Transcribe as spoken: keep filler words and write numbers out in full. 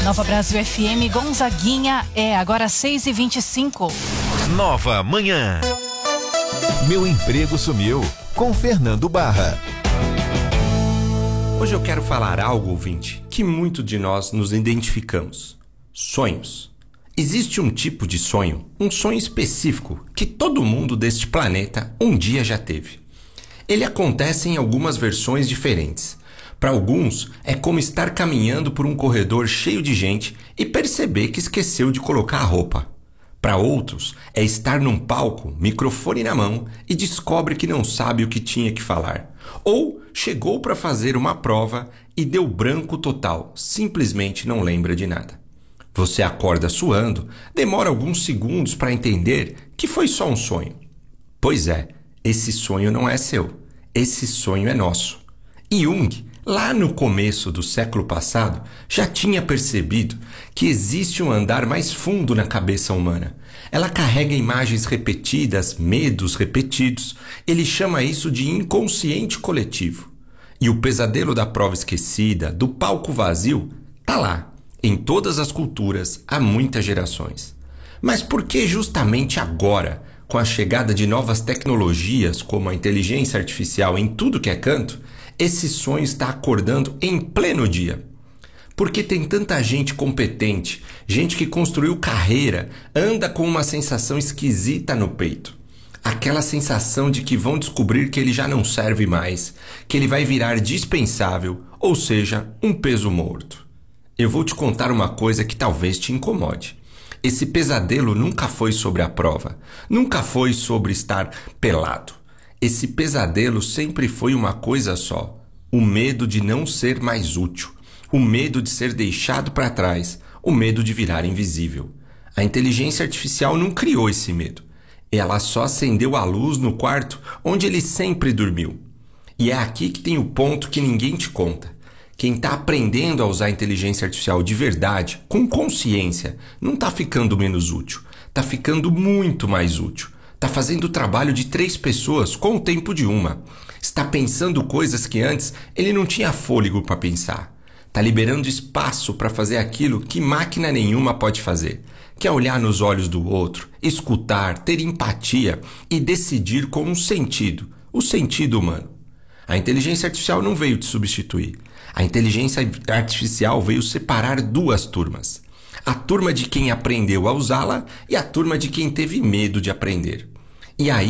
Nova Brasil F M, Gonzaguinha, é agora seis e vinte e cinco. Nova Manhã. Meu emprego sumiu, com Fernando Barra. Hoje eu quero falar algo, ouvinte, que muito de nós nos identificamos. Sonhos. Existe um tipo de sonho, um sonho específico, que todo mundo deste planeta um dia já teve. Ele acontece em algumas versões diferentes. Para alguns, é como estar caminhando por um corredor cheio de gente e perceber que esqueceu de colocar a roupa. Para outros, é estar num palco, microfone na mão, e descobre que não sabe o que tinha que falar. Ou chegou para fazer uma prova e deu branco total, simplesmente não lembra de nada. Você acorda suando, demora alguns segundos para entender que foi só um sonho. Pois é, esse sonho não é seu, esse sonho é nosso. Jung, lá no começo do século passado, já tinha percebido que existe um andar mais fundo na cabeça humana. Ela carrega imagens repetidas, medos repetidos. Ele chama isso de inconsciente coletivo. E o pesadelo da prova esquecida, do palco vazio, tá lá, em todas as culturas, há muitas gerações. Mas por que justamente agora, com a chegada de novas tecnologias como a inteligência artificial em tudo que é canto, esse sonho está acordando em pleno dia? Porque tem tanta gente competente, gente que construiu carreira, anda com uma sensação esquisita no peito. Aquela sensação de que vão descobrir que ele já não serve mais, que ele vai virar dispensável, ou seja, um peso morto. Eu vou te contar uma coisa que talvez te incomode. Esse pesadelo nunca foi sobre a prova, nunca foi sobre estar pelado. Esse pesadelo sempre foi uma coisa só: o medo de não ser mais útil, o medo de ser deixado para trás, o medo de virar invisível. A inteligência artificial não criou esse medo. Ela só acendeu a luz no quarto onde ele sempre dormiu. E é aqui que tem o ponto que ninguém te conta. Quem está aprendendo a usar a inteligência artificial de verdade, com consciência, não está ficando menos útil, está ficando muito mais útil. Está fazendo o trabalho de três pessoas com o tempo de uma. Está pensando coisas que antes ele não tinha fôlego para pensar. Está liberando espaço para fazer aquilo que máquina nenhuma pode fazer, que é olhar nos olhos do outro, escutar, ter empatia e decidir com um sentido, o sentido humano. A inteligência artificial não veio te substituir. A inteligência artificial veio separar duas turmas. A turma de quem aprendeu a usá-la e a turma de quem teve medo de aprender. E aí